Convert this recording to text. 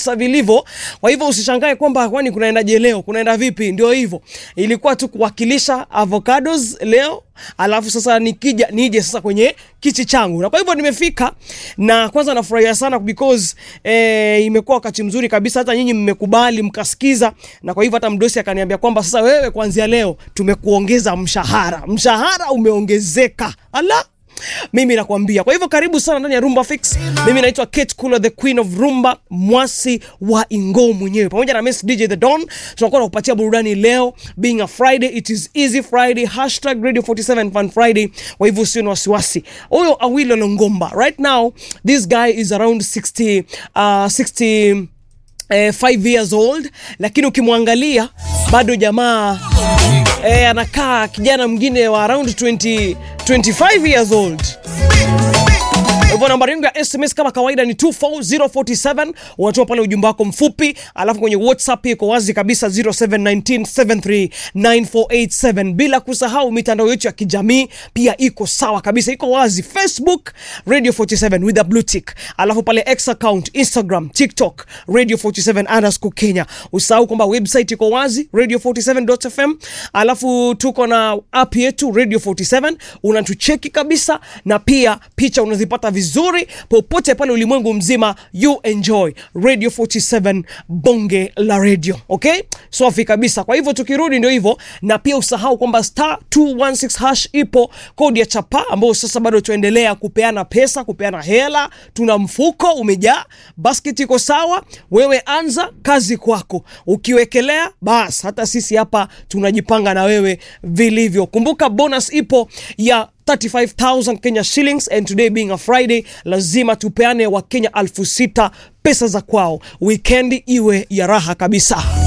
kabisa vilivyo. Kwa hivyo usishangae kwamba kwani kunaendaje leo, kunaenda vipi, ndio hivyo. Ilikuwa tu kuwakilisha avocados leo, alafu sasa nije sasa kwenye kichi changu. Na kwa hivyo nimefika, na kwanza nafurahia sana because imekuwa wakati mzuri kabisa, hata nyinyi mmekubali mkasikiza, na kwa hivyo hata mdosi akaniambia kwamba sasa wewe kuanzia leo tumekuongeza mshahara umeongezeka. Ala, mimi nakwambia. Kwa hivyo karibu sana ndani ya Rumba Fix. Mimi naitwa Kate Kula, the queen of rumba, mwasi wa Ingo mwenyewe, pamoja na Miss DJ The Don. Tunakuwa tunakupatia burudani leo, being a Friday, it is easy Friday, #Radio47 Fun Friday. Kwa hivyo usio na wasiwasi. Huyo Awilo Longomba right now, this guy is around 5 years old, lakini ukimwangalia bado jamaa anakaa kijana mwingine wa around 25 years old. Hivyo nambari yangu ya SMS kama kawaida ni 24047. Unatoa pale ujumbe wako mfupi, alafu kwenye WhatsApp iko wazi kabisa 0719739487. Bila kusahau mitandao yetu ya kijamii pia iko sawa kabisa, iko wazi. Facebook Radio 47 with a blue tick, alafu pale X account, Instagram, TikTok Radio 47_Kenya. Usahau kwamba website iko wazi radio47.fm, alafu tuko na app yetu Radio 47, unatucheki kabisa, na pia picha unazipata vizuri popote pale ulimwengu mzima. You enjoy Radio 47, bonge la radio. Okay, safi kabisa. Kwa hivyo tukirudi ndio hivyo, na pia usahau kwamba *216# ipo kodi ya chapa, ambao sasa bado tuendelea kupeana pesa, kupeana hela. Tuna mfuko umejaa, basket iko sawa. Wewe anza kazi kwako, ukiwekelea bas hata sisi hapa tunajipanga na wewe vilivyo. Kumbuka bonus ipo ya 35,000 Kenya shillings, and today being a Friday lazima tupeane wa Kenya 6,000 pesa za kwao. Weekend iwe ya raha kabisa.